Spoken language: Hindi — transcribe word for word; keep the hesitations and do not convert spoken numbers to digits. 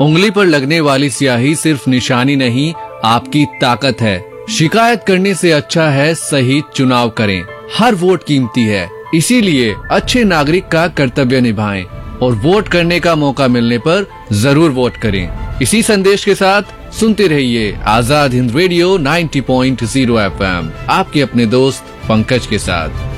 उंगली पर लगने वाली स्याही सिर्फ निशानी नहीं, आपकी ताकत है। शिकायत करने से अच्छा है सही चुनाव करें। हर वोट कीमती है, इसीलिए अच्छे नागरिक का कर्तव्य निभाएं और वोट करने का मौका मिलने पर जरूर वोट करें। इसी संदेश के साथ सुनते रहिए आजाद हिंद रेडियो नब्बे पॉइंट शून्य एफ एम, आपके अपने दोस्त पंकज के साथ।